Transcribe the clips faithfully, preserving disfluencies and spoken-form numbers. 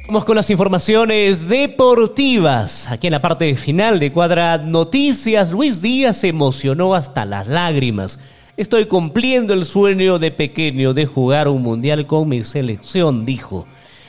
Vamos con las informaciones deportivas. Aquí en la parte final de Cuadra Noticias, Luis Díaz se emocionó hasta las lágrimas. Estoy cumpliendo el sueño de pequeño de jugar un mundial con mi selección, dijo.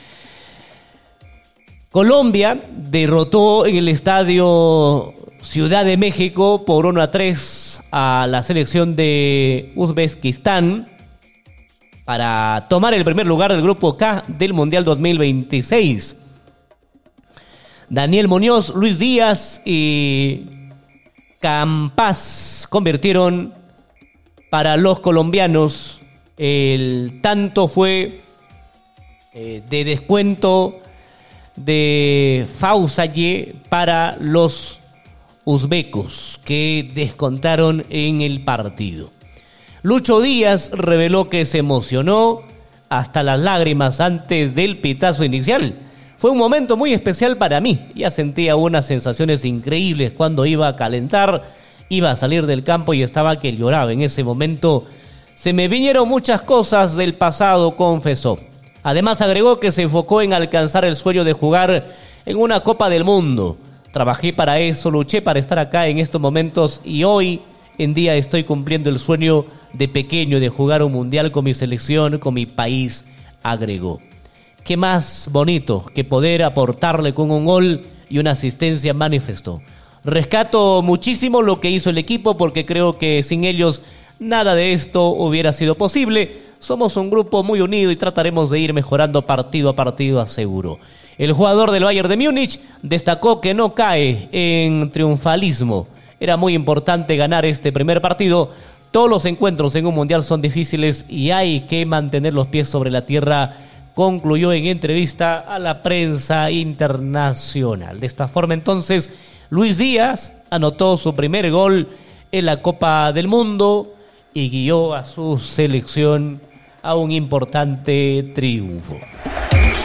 Colombia derrotó en el estadio Ciudad de México por uno a tres a la selección de Uzbekistán para tomar el primer lugar del grupo K del Mundial dos mil veintiséis. Daniel Muñoz, Luis Díaz y Campas convirtieron para los colombianos. El tanto fue eh, de descuento de Fausaye para los uzbecos que descontaron en el partido. Lucho Díaz reveló que se emocionó hasta las lágrimas antes del pitazo inicial. Fue un momento muy especial para mí. Ya sentía unas sensaciones increíbles cuando iba a calentar, iba a salir del campo y estaba que lloraba. En ese momento se me vinieron muchas cosas del pasado, confesó. Además agregó que se enfocó en alcanzar el sueño de jugar en una Copa del Mundo. Trabajé para eso, luché para estar acá en estos momentos y hoy en día estoy cumpliendo el sueño de pequeño de jugar un mundial con mi selección, con mi país, agregó. Qué más bonito que poder aportarle con un gol y una asistencia, manifestó. Rescato muchísimo lo que hizo el equipo porque creo que sin ellos nada de esto hubiera sido posible. Somos un grupo muy unido y trataremos de ir mejorando partido a partido, aseguró. El jugador del Bayern de Múnich destacó que no cae en triunfalismo. Era muy importante ganar este primer partido. Todos los encuentros en un mundial son difíciles y hay que mantener los pies sobre la tierra, concluyó en entrevista a la prensa internacional. De esta forma entonces, Luis Díaz anotó su primer gol en la Copa del Mundo y guió a su selección a un importante triunfo.